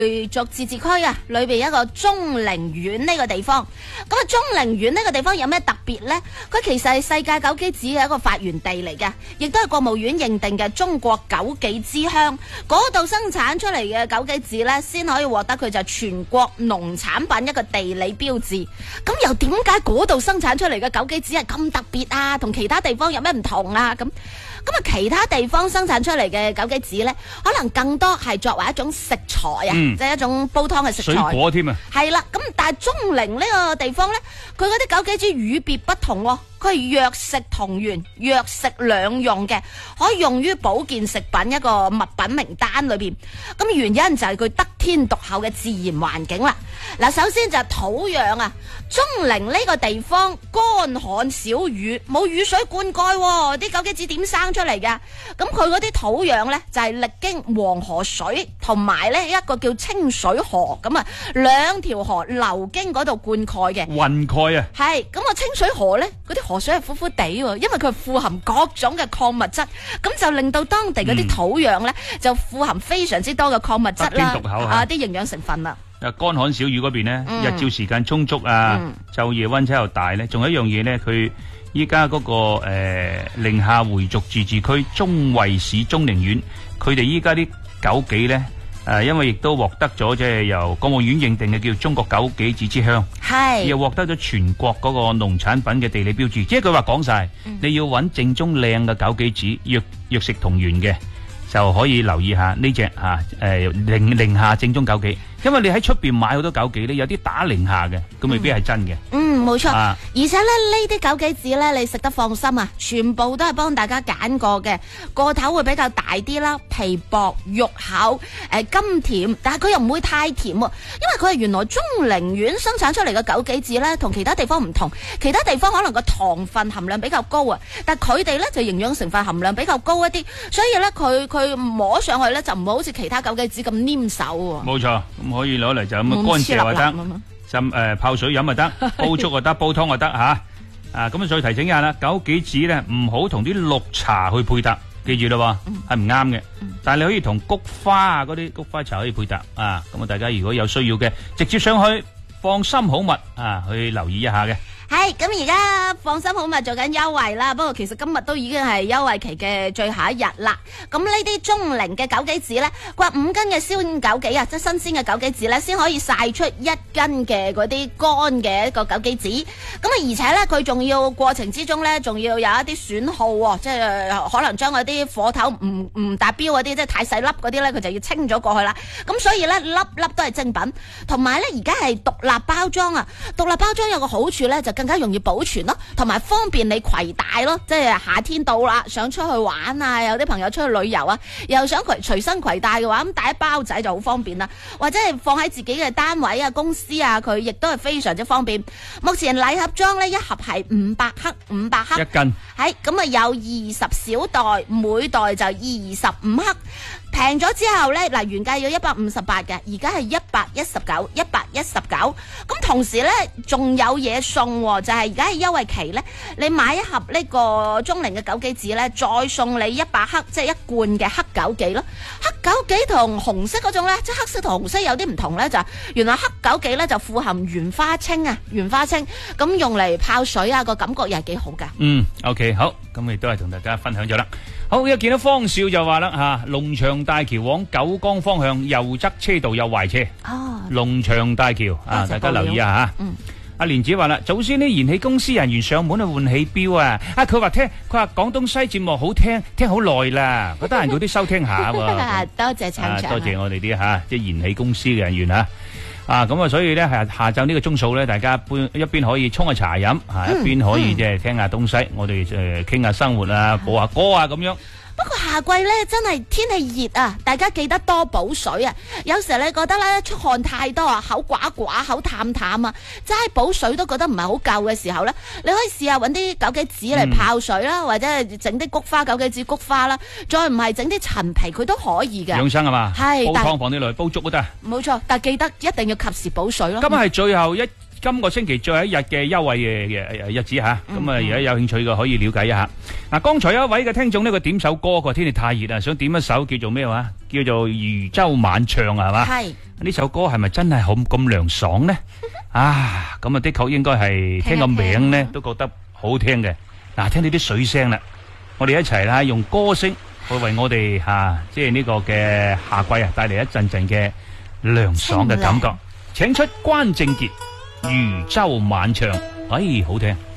回族自治區啊，裏邊一個中陵縣呢個地方。咁啊，中陵縣呢個地方有咩特別呢？佢其實係世界枸杞子嘅一個發源地嚟嘅，亦都係國務院認定嘅中國枸杞之鄉。嗰度生產出嚟嘅枸杞子呢，先可以獲得佢就全國農產品一個地理標誌。咁又點解嗰度生產出嚟嘅枸杞子係咁特別啊？同其他地方有咩唔同啊？咁啊，其他地方生產出嚟嘅枸杞子呢，可能更多係作為一種食材啊，即係一種煲湯嘅食材。 水果添啊， 係啦。咁但係中陵呢個地方呢，佢嗰啲枸杞子與別不同喎。佢係藥食同源、藥食兩用嘅，可以用於保健食品一個物品名單裏邊。咁原因就係佢得天獨厚嘅自然環境啦。嗱，首先就係土壤啊，中陵呢個地方乾旱少雨，冇雨水灌溉，啲枸杞子點生出嚟㗎？咁佢嗰啲土壤呢，就係歷經黃河水同埋呢一個叫清水河，咁啊兩條河流經嗰度灌溉嘅。 混鈣啊， 係咁啊，清水河呢，嗰啲河水係苦苦地喎，因為佢富含各種嘅礦物質，咁就令到當地嗰啲土壤呢，就富含非常之多嘅礦物質啦，啲營養成分啦。 乾旱少雨嗰邊呢，日照時間充足啊，晝夜溫差又大呢，仲有一樣嘢呢，佢依家嗰個寧夏回族自治區中衛市中陵縣，佢哋依家啲枸杞呢，因為亦都獲得咗即係由國務院認定嘅叫中國枸杞子之鄉，係又獲得咗全國嗰個農產品嘅地理標誌。即係佢話講晒，你要揾正宗靚嘅枸杞子，藥食同源嘅，就可以留意下呢隻寧夏正宗枸杞。因為你喺出邊買好多枸杞咧，有啲打寧夏嘅，咁未必係真嘅。 冇錯。而且咧呢啲枸杞子咧，你食得放心啊，全部都係幫大家揀過嘅，個頭會比較大啲啦，皮薄肉厚，甘甜，但係佢又唔會太甜喎，因為佢係原來中陵縣生產出嚟嘅枸杞子咧，同其他地方唔同，其他地方可能個糖分含量比較高啊，但係佢哋咧就營養成分含量比較高一啲，所以咧佢摸上去咧就唔會好似其他枸杞子咁黏手喎。冇錯。 可以攞嚟就咁乾蔗又得，浸泡水飲又得，煲粥又得，煲湯又得吓。咁再提醒一下啦，枸杞子咧唔好同啲綠茶去配搭，記住啦，係唔啱嘅。但係你可以同菊花啊嗰啲菊花茶可以配搭啊。咁啊，大家如果有需要嘅，直接上去放心好物啊，去留意一下嘅。 係咁，而家放心好物做緊優惠啦，不過其實今日都已經係優惠期嘅最後一日啦。咁呢啲中陵嘅枸杞子呢，佢話5斤嘅燒枸杞啊，即係新鮮嘅枸杞子呢，先可以曬出1斤嘅嗰啲乾嘅一個枸杞子。咁啊，而且呢，佢仲要過程之中呢，仲要有一啲損耗喎，即係可能將嗰啲火頭唔達標嗰啲，即係太細粒嗰啲呢，佢就要清咗過去啦。咁所以呢，粒粒都係精品，同埋呢，而家係獨立包裝啊。獨立包裝有個好處呢，就更加容易保存咯，同埋方便你攜帶咯。即係夏天到啦，想出去玩啊，有啲朋友出去旅遊啊，又想隨身攜帶嘅話，咁帶一包仔就好方便啦。或者係放喺自己嘅單位啊、公司啊，佢亦都係非常之方便。目前禮盒裝呢，一盒係500克，1斤。係咁啊，有20小袋，每袋就25克。平咗之後呢，嗱，原價要158嘅，而家係119。咁同時呢，仲有嘢送，就係而家係優惠期呢，你買一盒呢個中陵嘅枸杞子呢，再送你100克，即係1罐嘅黑枸杞咯。黑枸杞同紅色嗰種呢，即係黑色同紅色有啲唔同呢，就原來黑枸杞呢就富含原花青啊，咁用嚟泡水啊，個感覺又係幾好噶。 OK， 好，咁亦都係同大家分享咗啦。好，一見到方少就話啦吓，龍翔大橋往九江方向右側車道有壞車。龍翔大橋啊，大家留意下吓。阿蓮子話啦，早先啲燃氣公司人員上門去換氣表啊，佢話廣東西節目好聽好耐啦，我得閒嗰啲收聽下喎。 多謝撐場， 多謝我哋啲吓，即係燃氣公司嘅人員吓。咁啊，所以咧係下晝呢個鐘數咧，大家一邊可以沖下茶飲，一邊可以即係聽下東西，我哋傾下生活啊，播下歌啊咁樣。 不過夏季咧真係天氣熱啊，大家記得多補水啊。有時你覺得咧出汗太多啊，口寡寡、口淡淡啊，齋補水都覺得唔係好夠嘅時候咧，你可以試下搵啲枸杞子嚟泡水啦，或者係整啲菊花枸杞子菊花啦，再唔係整啲陳皮，佢都可以嘅。 養生係嘛？ 係煲湯放啲落去煲粥都得。 冇錯，但係記得一定要及時補水咯。 今日係最後一今個星期最後一日嘅優惠嘅日子吓，咁啊，如果有興趣嘅可以了解一下。嗱，剛才有一位嘅聽眾呢，佢點首歌，佢話天氣太熱啊，想點一首叫做咩話？叫做漁舟晚唱係嘛？ 係呢首歌係咪真係好咁涼爽呢？啊，咁啊的確應該係聽個名呢都覺得好聽嘅。嗱，聽到啲水聲啦，我哋一齊啦，用歌聲去為我哋即係呢個嘅夏季帶嚟一陣陣嘅涼爽嘅感覺。請出關正傑漁舟晚唱，好聽。